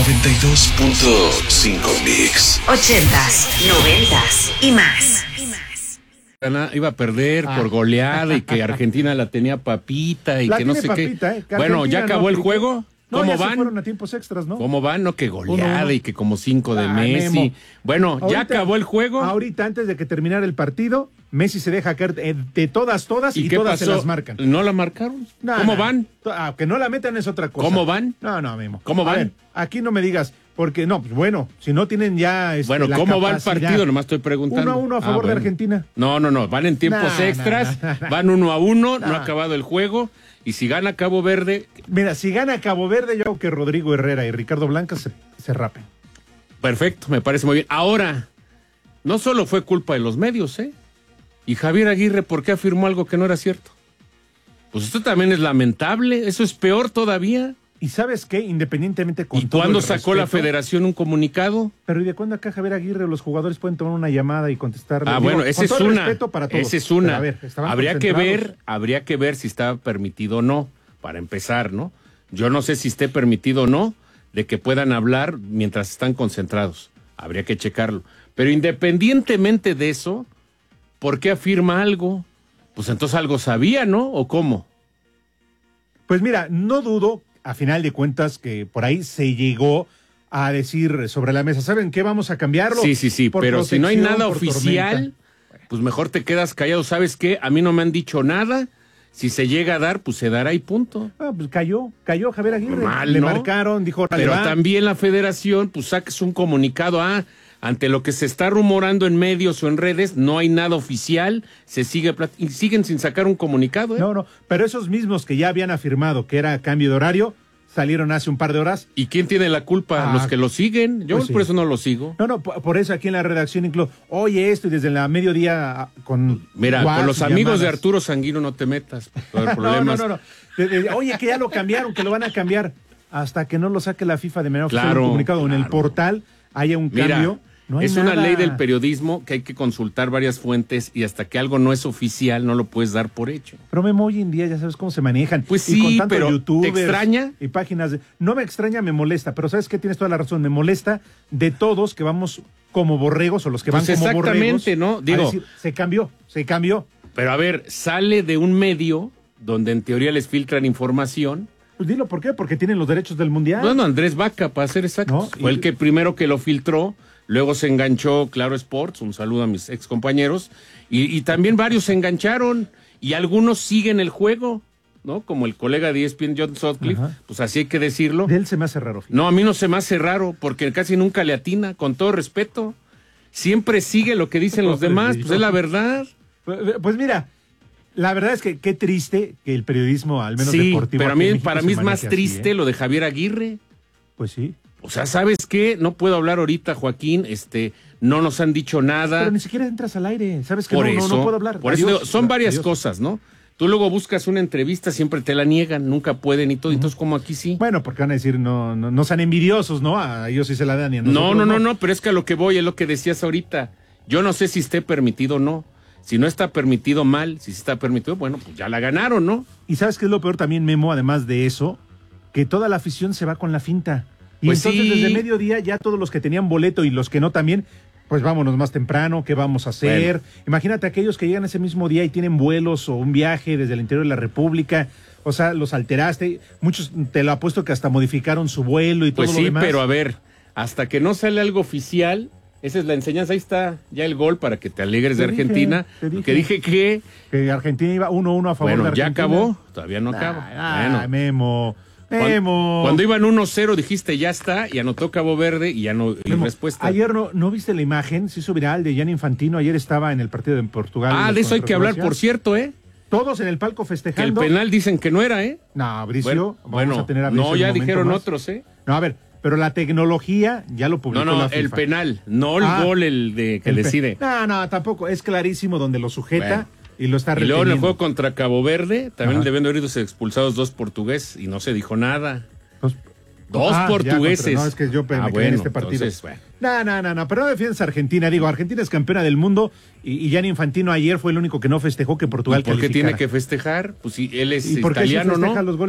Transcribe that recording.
92.5 Mix. 80s, 90s y más. Iba a perder por goleada y que Argentina la tenía papita y La que no sé papita, qué. que Bueno, ya acabó el juego. No, ¿Cómo ya van? se fueron a tiempos extras, ¿no? ¿Cómo van? No, que goleada 1-1. y que como 5 de Messi. Memo. Bueno, Ahorita, ya acabó el juego. Ahorita, antes de que terminara el partido, Messi se deja caer de todas y qué todas pasó? se las marcan. ¿No la marcaron? No, ¿Cómo no. van? Que no la metan es otra cosa. ¿Cómo van? No, Memo. ¿Cómo van? A ver, aquí no me digas, porque no, pues bueno, si no tienen ya Bueno, la ¿cómo va el capacidad. partido? Nomás estoy preguntando. 1-1 a favor de bueno. Argentina. No, van en tiempos extras, van 1-1, no ha acabado el juego, y si gana Cabo Verde, Mira, si gana Cabo Verde, yo creo que Rodrigo Herrera y Ricardo Blanca se rapen. perfecto, me parece muy bien. Ahora, no solo fue culpa de los medios, ¿eh? Y Javier Aguirre, ¿por qué afirmó algo que no era cierto? Pues esto también es lamentable, eso es peor todavía. ¿Y sabes qué? Independientemente con ¿Y todo cuándo el sacó la respeto, federación un comunicado? Pero ¿y de cuándo acá Javier Aguirre los jugadores pueden tomar una llamada y contestarle? Ah, Digo, bueno, esa con es todo el una. respeto para todos. Esa es una. Pero, a ver, estaban habría concentrados. que ver si está permitido o no, para empezar, ¿no? Yo no sé si esté permitido o no de que puedan hablar mientras están concentrados. Habría que checarlo. Pero independientemente de eso, ¿por qué afirma algo? Pues entonces algo sabía, ¿no? ¿O cómo? Pues mira, no dudo, a final de cuentas, que por ahí se llegó a decir sobre la mesa, ¿saben qué? Vamos a cambiarlo. Sí, por pero si no hay protección, nada por oficial, tormenta. pues mejor te quedas callado. ¿Sabes qué? A mí no me han dicho nada. Si se llega a dar, pues se dará y punto. Ah, pues cayó Javier Aguirre. Mal, Le ¿no? marcaron, dijo, órale, Pero va. también la federación, pues saques un comunicado, ante lo que se está rumorando en medios o en redes, no hay nada oficial, y siguen sin sacar un comunicado, ¿eh? No, pero esos mismos que ya habían afirmado que era cambio de horario, salieron hace un par de horas. ¿Y quién tiene la culpa? Los que lo siguen. Yo pues sí. por eso no lo sigo. No, por eso aquí en la redacción incluso, oye esto, y desde la mediodía con Mira, WhatsApp con los y amigos de llamadas. Arturo Sanguino no te metas. Por problemas. No. Oye, que ya lo cambiaron, que lo van a cambiar. Hasta que no lo saque la FIFA de manera oficial, Claro, un comunicado en el claro. portal haya un Mira, cambio. No hay es nada. una ley del periodismo que hay que consultar varias fuentes y hasta que algo no es oficial no lo puedes dar por hecho. Pero Memo, hoy en día ya sabes cómo se manejan. Pues y sí, con tanto pero youtubers ¿te extraña? y páginas no me extraña, me molesta, pero sabes que tienes toda la razón, me molesta de todos que vamos como borregos o los que Pues van como borregos. exactamente, ¿no? Digo, a decir, se cambió. Pero a ver, sale de un medio donde en teoría les filtran información. Pues dilo, ¿por qué? Porque tienen los derechos del mundial. Bueno, Andrés Vaca, para ser exactos. No, Fue el que primero que lo filtró, luego se enganchó Claro Sports, un saludo a mis ex compañeros, y también varios se engancharon, y algunos siguen el juego, ¿no? Como el colega de ESPN, John Sutcliffe, Ajá. pues así hay que decirlo. De él se me hace raro. Fíjate. No, a mí no se me hace raro, porque casi nunca le atina, con todo respeto. Siempre sigue lo que dicen los demás, pues es la verdad. Pues mira, la verdad es que qué triste que el periodismo, al menos Sí, deportivo, pero a aquí en mí, México para se mí es más maneje así, triste ¿eh? lo de Javier Aguirre. Pues sí. O sea, ¿sabes qué? No puedo hablar ahorita, Joaquín, no nos han dicho nada. Pero ni siquiera entras al aire, sabes que Por no eso, puedo hablar. Por eso Adiós. digo, son varias Adiós. cosas, ¿no? Tú luego buscas una entrevista, siempre te la niegan, nunca pueden y todo, entonces como aquí sí. Bueno, porque van a decir, no sean envidiosos, ¿no? A ellos sí se la dan y a nosotros No, pero es que a lo que voy es lo que decías ahorita. Yo no sé si esté permitido o no. Si no está permitido, mal. Si sí está permitido, bueno, pues ya la ganaron, ¿no? Y ¿sabes qué es lo peor también, Memo? Además de eso, que toda la afición se va con la finta. Y Pues entonces sí. desde mediodía ya todos los que tenían boleto y los que no también, pues vámonos más temprano, ¿qué vamos a hacer? Bueno. Imagínate aquellos que llegan ese mismo día y tienen vuelos o un viaje desde el interior de la República. O sea, los alteraste. Muchos te lo apuesto que hasta modificaron su vuelo y Pues todo sí, lo demás. pero a ver, hasta que no sale algo oficial, esa es la enseñanza. Ahí está ya el gol para que te alegres de Te dije, Argentina. te dije. Que dije que, Que Argentina iba 1-1 a favor de bueno, Argentina. ya acabó, todavía no acaba. Bueno. Memo. Cuando iban 1-0 dijiste ya está y anotó Cabo Verde y ya no y Memo, respuesta. Ayer no viste la imagen, se hizo viral de Gianni Infantino, ayer estaba en el partido de Portugal. De eso hay que hablar, contra por Croacia. cierto, Todos en el palco que el festejando. penal dicen que no era, No, Bricio, Bueno, vamos a tener a Bricio no, en ya un momento dijeron más. otros, No, a ver, pero la tecnología ya lo publicó la FIFA. el penal, no el gol, el de que El decide. No, tampoco, es clarísimo donde lo sujeta Bueno. y lo está Y luego en el reteniendo. juego contra Cabo Verde, también Ajá. deben de haber ido expulsados 2 portugueses y no se dijo nada. Pues, 2 ya portugueses. no, es que yo me quedé en bueno, este partido. entonces, bueno. No, pero no defiendes a Argentina. Digo, Argentina es campeona del mundo y Gianni Infantino ayer fue el único que no festejó que Portugal ¿Y por qué calificara. tiene que festejar? Pues si él es ¿Y por qué sí italiano, festeja ¿no? los goles